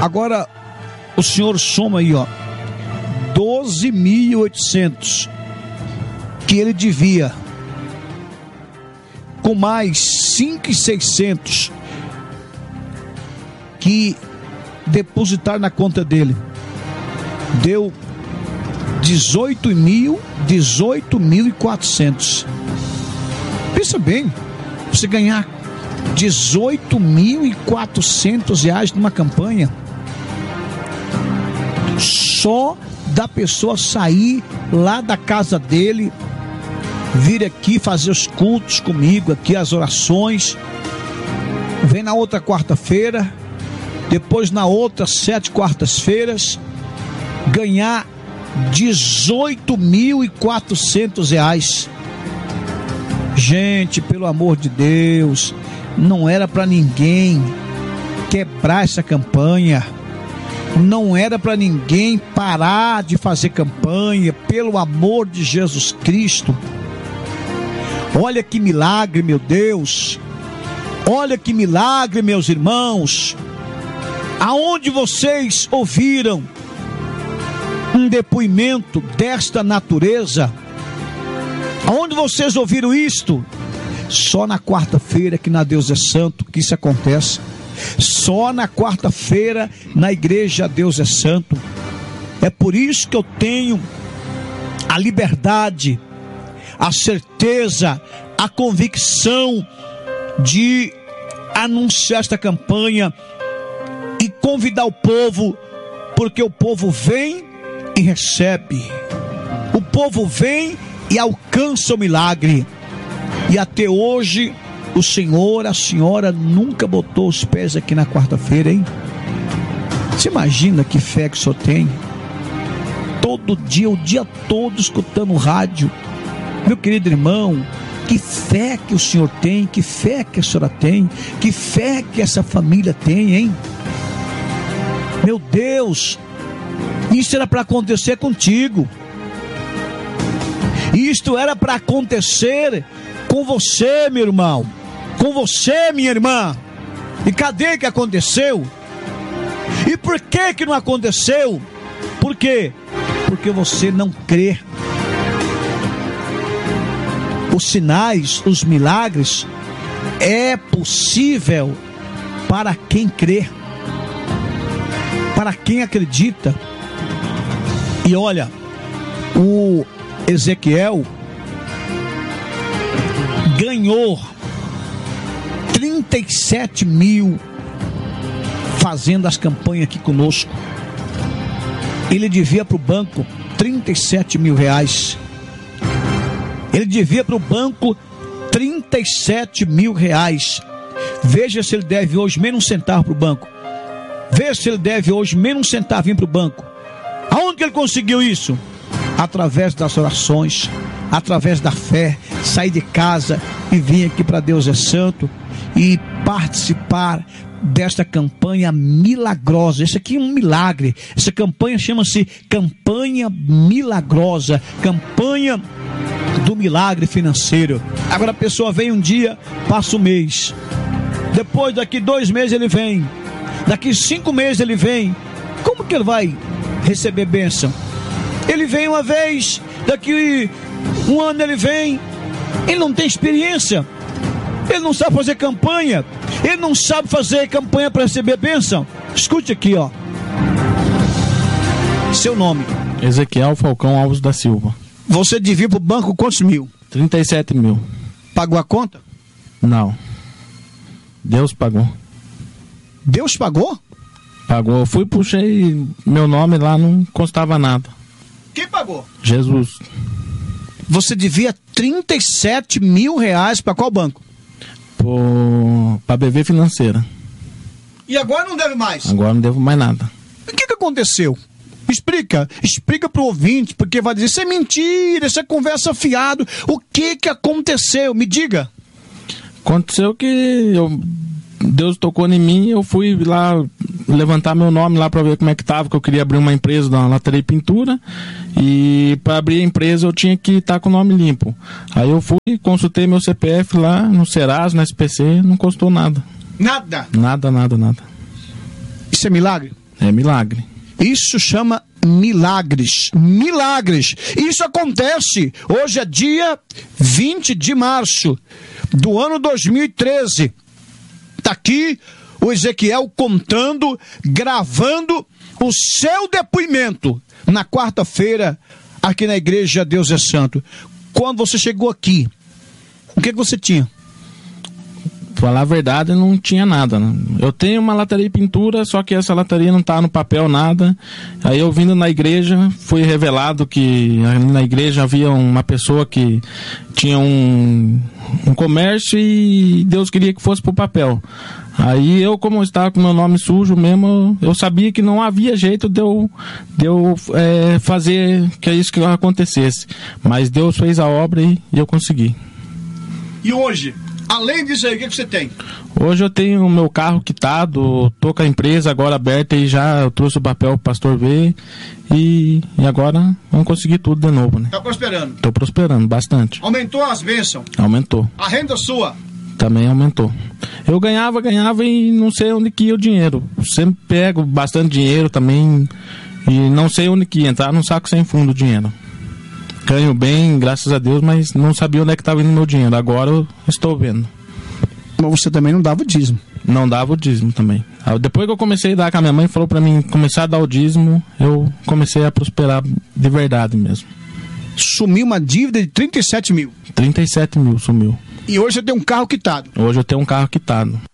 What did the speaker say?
Agora o senhor soma aí, 12.800 que ele devia, com mais 5.600 que depositar na conta dele, deu 18.400. Pensa bem, você ganhar 18.400 reais numa campanha, só da pessoa sair lá da casa dele, vir aqui fazer os cultos comigo, aqui as orações, vem na outra quarta-feira, depois na outra 7 quartas-feiras, ganhar 18.400 reais. Gente, pelo amor de Deus, não era para ninguém quebrar essa campanha, não era para ninguém parar de fazer campanha, pelo amor de Jesus Cristo. Olha que milagre, meu Deus, olha que milagre, meus irmãos. Aonde vocês ouviram um depoimento desta natureza? Aonde vocês ouviram isto? Só na quarta-feira que na Deus é Santo que isso acontece. Só na quarta-feira na igreja Deus é Santo. É por isso que eu tenho a liberdade, a certeza, a convicção de anunciar esta campanha e convidar o povo, porque o povo vem e recebe, o povo vem e alcança o milagre. E até hoje o senhor, a senhora nunca botou os pés aqui na quarta-feira, hein? Você imagina que fé que o senhor tem? Todo dia, o dia todo escutando rádio. Meu querido irmão, que fé que o senhor tem, que fé que a senhora tem, que fé que essa família tem, hein? Meu Deus, isso era para acontecer contigo. Isto era para acontecer com você, meu irmão, com você, minha irmã. E cadê que aconteceu? E por que não aconteceu? Por quê? Porque você não crê. Os sinais, os milagres é possível para quem crê, para quem acredita. E olha, o Ezequiel ganhou 37 mil fazendo as campanhas aqui conosco. Ele devia para o banco 37 mil reais. Ele devia para o banco 37 mil reais. Veja se ele deve hoje menos um centavo para o banco. Veja se ele deve hoje menos um centavinho para o banco. Aonde que ele conseguiu isso? Através das orações, através da fé, sair de casa e vir aqui para Deus é Santo e participar desta campanha milagrosa. Isso aqui é um milagre. Essa campanha chama-se Campanha Milagrosa, campanha do milagre financeiro. Agora a pessoa vem um dia, passa um mês, depois daqui 2 meses ele vem, daqui 5 meses ele vem. Como que ele vai receber bênção? Ele vem uma vez, daqui 1 ano ele vem, ele não tem experiência, ele não sabe fazer campanha, ele não sabe fazer campanha para receber bênção. Escute aqui, seu nome? Ezequiel Falcão Alves da Silva. Você devia para o banco quantos mil? 37 mil. Pagou a conta? Não. Deus pagou. Deus pagou? Pagou. Eu fui, puxei meu nome lá, não constava nada. Quem pagou? Jesus. Você devia 37 mil reais para qual banco? Para BV Financeira. E agora não deve mais? Agora não devo mais nada. O que aconteceu? Explica pro ouvinte, porque vai dizer, isso é mentira, isso é conversa fiado. O que aconteceu? Me diga. Aconteceu que Deus tocou em mim, eu fui lá levantar meu nome lá para ver como é que tava, que eu queria abrir uma empresa da Lateria Pintura, e para abrir a empresa eu tinha que estar com o nome limpo. Aí eu fui, consultei meu CPF lá no Serasa, no SPC, não custou nada. Nada? Nada. Isso é milagre? É milagre. Isso chama milagres. Milagres. Isso acontece. Hoje é dia 20 de março do ano 2013. Está aqui o Ezequiel contando, gravando o seu depoimento na quarta-feira aqui na igreja Deus é Santo. Quando você chegou aqui, o que você tinha? Falar a verdade, não tinha nada, né? Eu tenho uma lataria de pintura, só que essa lataria não tá no papel, nada. Aí eu vindo na igreja, foi revelado que na igreja havia uma pessoa que tinha um comércio e Deus queria que fosse pro papel. Aí eu, como eu estava com meu nome sujo mesmo, eu sabia que não havia jeito de eu fazer que isso que acontecesse. Mas Deus fez a obra e eu consegui. E hoje, além disso aí, o que você tem? Hoje eu tenho o meu carro quitado, tô com a empresa agora aberta e já eu trouxe o papel pro pastor ver e agora vamos conseguir tudo de novo, né? Tá prosperando? Tô prosperando bastante. Aumentou as bênçãos? Aumentou. A renda sua? Também aumentou. Eu ganhava e não sei onde que ia o dinheiro. Sempre pego bastante dinheiro também e não sei onde que ia entrar num saco sem fundo o dinheiro. Ganho bem, graças a Deus, mas não sabia onde é que estava indo meu dinheiro. Agora eu estou vendo. Mas você também não dava o dízimo? Não dava o dízimo também. Depois que eu comecei a dar, que a minha mãe falou para mim começar a dar o dízimo, eu comecei a prosperar de verdade mesmo. Sumiu uma dívida de 37 mil? 37 mil sumiu. E hoje você tem um carro quitado? Hoje eu tenho um carro quitado.